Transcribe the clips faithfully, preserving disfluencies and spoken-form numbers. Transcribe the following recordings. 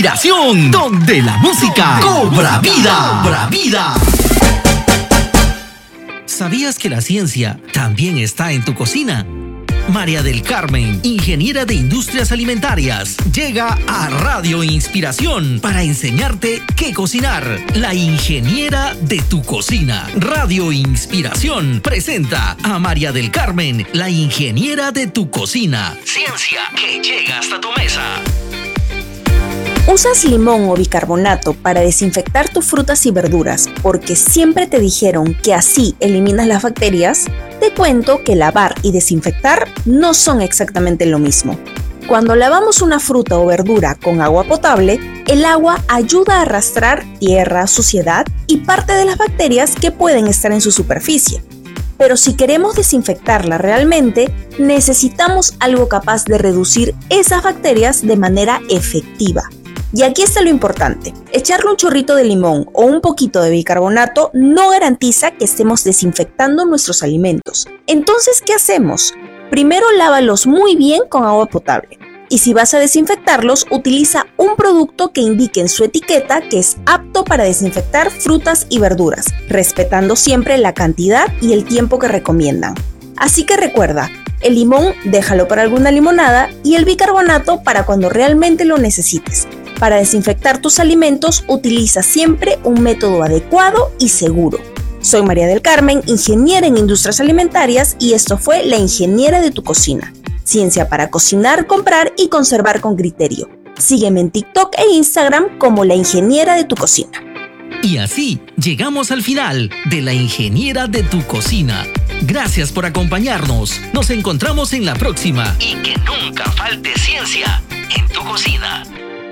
Inspiración, donde la música cobra vida. Cobra vida. ¿Sabías que la ciencia también está en tu cocina? María del Carmen, ingeniera de industrias alimentarias, llega a Radio Inspiración para enseñarte qué cocinar. La ingeniera de tu cocina. Radio Inspiración presenta a María del Carmen, la ingeniera de tu cocina. Ciencia que llega hasta tu mesa. ¿Usas limón o bicarbonato para desinfectar tus frutas y verduras porque siempre te dijeron que así eliminas las bacterias? Te cuento que lavar y desinfectar no son exactamente lo mismo. Cuando lavamos una fruta o verdura con agua potable, el agua ayuda a arrastrar tierra, suciedad y parte de las bacterias que pueden estar en su superficie. Pero si queremos desinfectarla realmente, necesitamos algo capaz de reducir esas bacterias de manera efectiva. Y aquí está lo importante, echarle un chorrito de limón o un poquito de bicarbonato no garantiza que estemos desinfectando nuestros alimentos. Entonces, ¿qué hacemos? Primero lávalos muy bien con agua potable. Y si vas a desinfectarlos, utiliza un producto que indique en su etiqueta que es apto para desinfectar frutas y verduras, respetando siempre la cantidad y el tiempo que recomiendan. Así que recuerda, el limón déjalo para alguna limonada y el bicarbonato para cuando realmente lo necesites. Para desinfectar tus alimentos, utiliza siempre un método adecuado y seguro. Soy María del Carmen, ingeniera en industrias alimentarias, y esto fue La Ingeniera de tu Cocina. Ciencia para cocinar, comprar y conservar con criterio. Sígueme en TikTok e Instagram como La Ingeniera de tu Cocina. Y así llegamos al final de La Ingeniera de tu Cocina. Gracias por acompañarnos. Nos encontramos en la próxima. Y que nunca falte ciencia en tu cocina.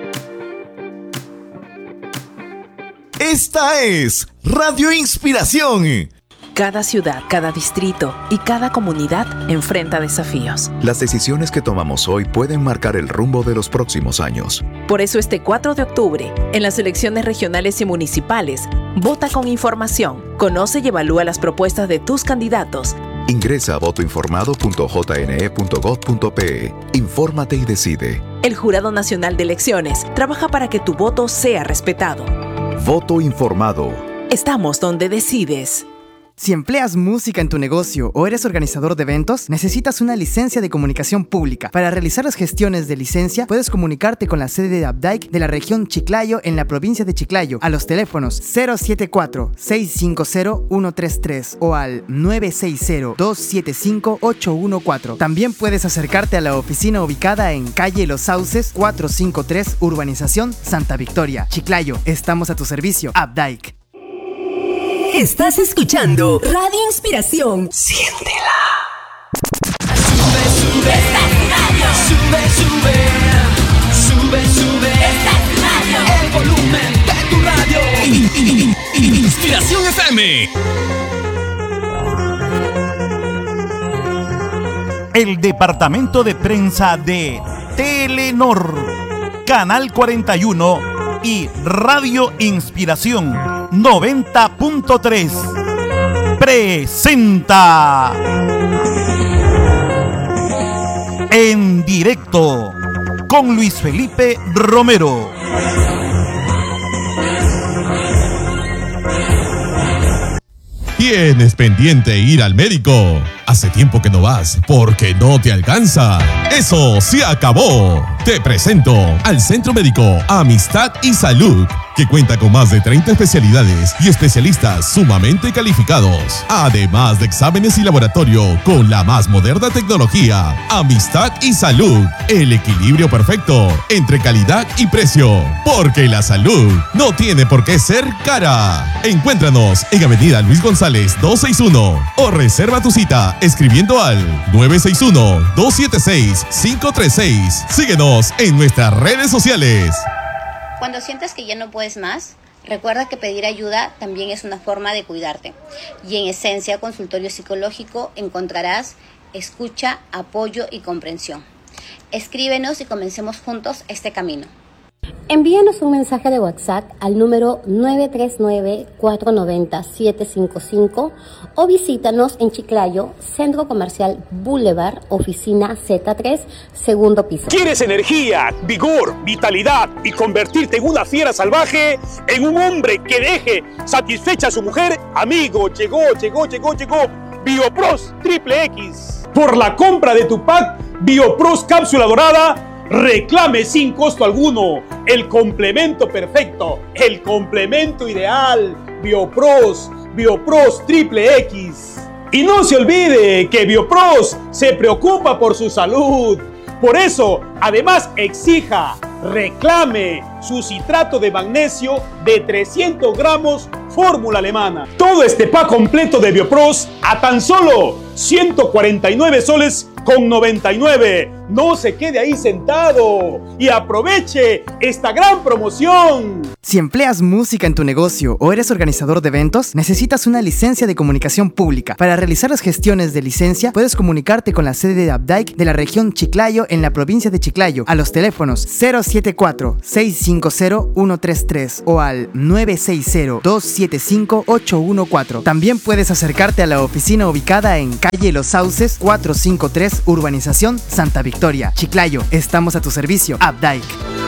Esta es Radio Inspiración. Cada ciudad, cada distrito y cada comunidad enfrenta desafíos. Las decisiones que tomamos hoy pueden marcar el rumbo de los próximos años. Por eso este cuatro de octubre, en las elecciones regionales y municipales, vota con información, conoce y evalúa las propuestas de tus candidatos. Ingresa a voto informado punto j n e punto gov punto p e. Infórmate y decide. El Jurado Nacional de Elecciones trabaja para que tu voto sea respetado. Voto informado. Estamos donde decides. Si empleas música en tu negocio o eres organizador de eventos, necesitas una licencia de comunicación pública. Para realizar las gestiones de licencia, puedes comunicarte con la sede de Abdaic de la región Chiclayo en la provincia de Chiclayo a los teléfonos cero siete cuatro, seis cinco cero, uno tres tres o al nueve seis cero, dos siete cinco, ocho uno cuatro. También puedes acercarte a la oficina ubicada en calle Los Sauces cuatrocientos cincuenta y tres, Urbanización Santa Victoria, Chiclayo. Estamos a tu servicio, Abdaic. Estás escuchando Radio Inspiración. Siéntela. Sube, sube. Esta es radio. Sube, sube. Sube, sube. Esta es radio. El volumen de tu radio. In, in, in, Inspiración F M. El departamento de prensa de Telenor, Canal cuarenta y uno y Radio Inspiración noventa punto tres presenta En Directo con Luis Felipe Romero. Tienes pendiente ir al médico. Hace tiempo que no vas porque no te alcanza. Eso se acabó. Te presento al Centro Médico Amistad y Salud, que cuenta con más de treinta especialidades y especialistas sumamente calificados, además de exámenes y laboratorio con la más moderna tecnología. Amistad y Salud, el equilibrio perfecto entre calidad y precio, porque la salud no tiene por qué ser cara. Encuéntranos en Avenida Luis González doscientos sesenta y uno o reserva tu cita escribiendo al nueve seis uno, dos siete seis, cinco tres seis. Síguenos en nuestras redes sociales. Cuando sientas que ya no puedes más, recuerda que pedir ayuda también es una forma de cuidarte. Y en Esencia Consultorio Psicológico encontrarás escucha, apoyo y comprensión. Escríbenos y comencemos juntos este camino. Envíanos un mensaje de WhatsApp al número nueve tres nueve, cuatro nueve cero, siete cinco cinco o visítanos en Chiclayo, Centro Comercial Boulevard, oficina Z tres, segundo piso. ¿Quieres energía, vigor, vitalidad y convertirte en una fiera salvaje? En un hombre que deje satisfecha a su mujer. Amigo, llegó, llegó, llegó, llegó Biopros Triple X. Por la compra de tu pack Biopros Cápsula Dorada, reclame sin costo alguno el complemento perfecto, el complemento ideal, Biopros, Biopros Triple X. Y no se olvide que Biopros se preocupa por su salud. Por eso, además, exija, reclame su citrato de magnesio de trescientos gramos, fórmula alemana. Todo este pack completo de Biopros a tan solo ciento cuarenta y nueve soles con noventa y nueve. No se quede ahí sentado y aproveche esta gran promoción. Si empleas música en tu negocio o eres organizador de eventos, necesitas una licencia de comunicación pública. Para realizar las gestiones de licencia, puedes comunicarte con la sede de Abdaic de la región Chiclayo en la provincia de Chiclayo a los teléfonos cero siete cuatro, seis cinco cero, uno tres tres o al nueve seis cero, dos siete cinco, ocho uno cuatro. También puedes acercarte a la oficina ubicada en calle Los Sauces cuatrocientos cincuenta y tres, Urbanización Santa Victoria, Chiclayo. Estamos a tu servicio, Abdaic.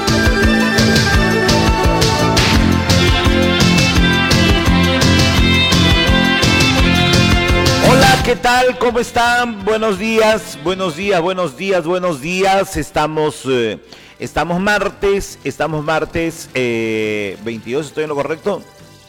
Hola, ¿qué tal? ¿Cómo están? Buenos días, buenos días, buenos días, buenos días. Estamos, eh, estamos martes, estamos martes eh, veintidós, ¿estoy en lo correcto?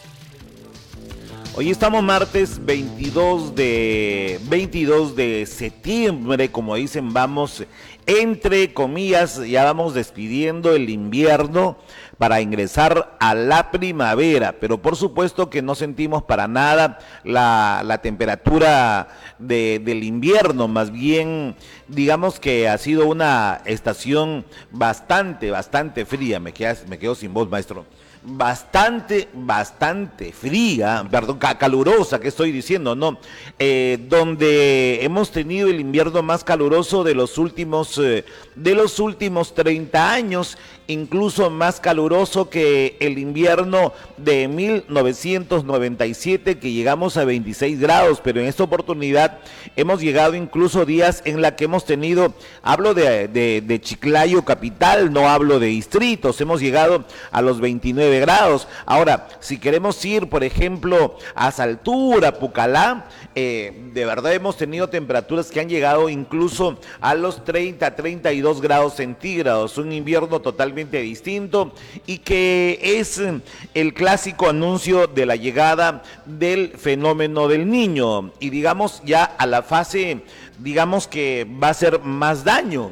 Hoy estamos martes veintidós de septiembre, como dicen, vamos entre comillas, ya vamos despidiendo el invierno para ingresar a la primavera, pero por supuesto que no sentimos para nada la, la temperatura de, del invierno, más bien digamos que ha sido una estación bastante, bastante fría. Me quedo, me quedo sin voz, maestro. Bastante, bastante fría, perdón, calurosa, que estoy diciendo, ¿no? Eh, donde hemos tenido el invierno más caluroso de los últimos, eh, de los últimos treinta años, incluso más caluroso que el invierno de mil novecientos noventa y siete, que llegamos a veintiséis grados, pero en esta oportunidad hemos llegado incluso días en la que hemos tenido, hablo de, de, de Chiclayo capital, no hablo de distritos, hemos llegado a los veintinueve grados. Ahora, si queremos ir, por ejemplo, a Saltura, Pucallá, eh, de verdad hemos tenido temperaturas que han llegado incluso a los treinta, treinta y dos grados centígrados, un invierno totalmente distinto y que es el clásico anuncio de la llegada del fenómeno del Niño y digamos ya a la fase, digamos que va a hacer más daño.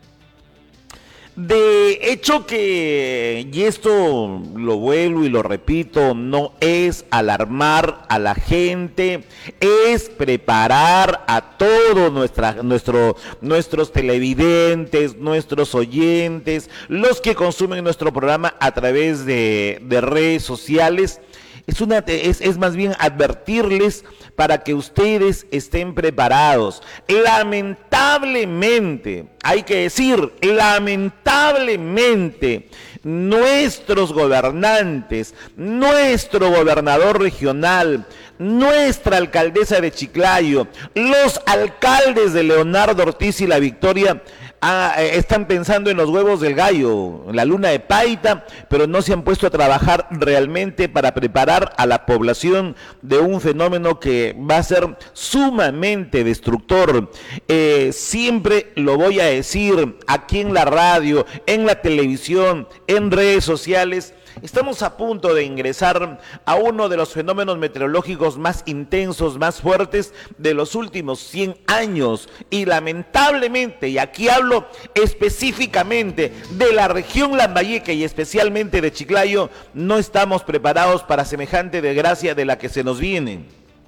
De hecho que, y esto lo vuelvo y lo repito, no es alarmar a la gente, es preparar a todos nuestra, nuestro, nuestros televidentes, nuestros oyentes, los que consumen nuestro programa a través de, de redes sociales. Es, una, es, es más bien advertirles para que ustedes estén preparados. Lamentablemente, hay que decir, lamentablemente, nuestros gobernantes, nuestro gobernador regional, nuestra alcaldesa de Chiclayo, los alcaldes de Leonardo Ortiz y La Victoria, Ah, están pensando en los huevos del gallo, en la luna de Paita, pero no se han puesto a trabajar realmente para preparar a la población de un fenómeno que va a ser sumamente destructor. Eh, siempre lo voy a decir aquí en la radio, en la televisión, en redes sociales. Estamos a punto de ingresar a uno de los fenómenos meteorológicos más intensos, más fuertes de los últimos cien años y lamentablemente, y aquí hablo específicamente de la región Lambayeque y especialmente de Chiclayo, no estamos preparados para semejante desgracia de la que se nos viene.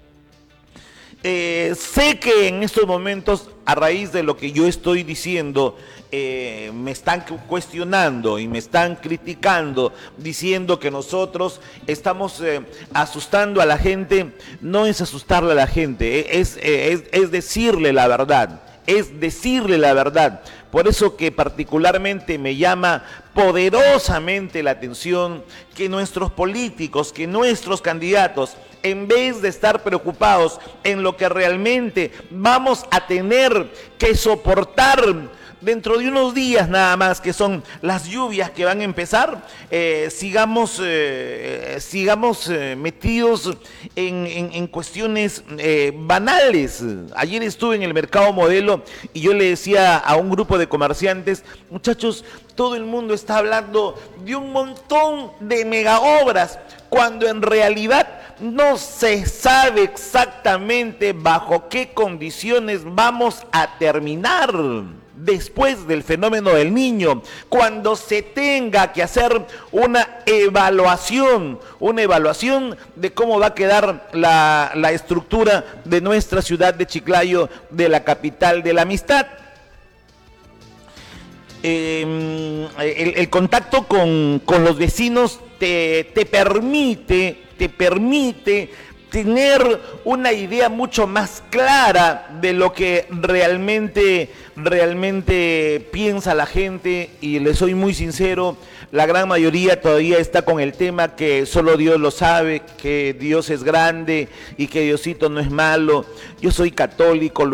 Eh, sé que en estos momentos, a raíz de lo que yo estoy diciendo, eh, me están cuestionando y me están criticando, diciendo que nosotros estamos eh, asustando a la gente. No es asustarle a la gente, es, es, es decirle la verdad, es decirle la verdad. Por eso que particularmente me llama poderosamente la atención que nuestros políticos, que nuestros candidatos, en vez de estar preocupados en lo que realmente vamos a tener que soportar dentro de unos días nada más, que son las lluvias que van a empezar, eh, sigamos, eh, sigamos eh, metidos en, en, en cuestiones eh, banales. Ayer estuve en el Mercado Modelo y yo le decía a un grupo de comerciantes, muchachos, todo el mundo está hablando de un montón de megaobras, cuando en realidad no se sabe exactamente bajo qué condiciones vamos a terminar después del fenómeno del Niño, cuando se tenga que hacer una evaluación, una evaluación de cómo va a quedar la, la estructura de nuestra ciudad de Chiclayo, de la capital de la amistad. Eh, el, el contacto con, con los vecinos te, te permite, te permite tener una idea mucho más clara de lo que realmente, realmente piensa la gente, y le soy muy sincero, la gran mayoría todavía está con el tema que solo Dios lo sabe, que Dios es grande y que Diosito no es malo. Yo soy católico,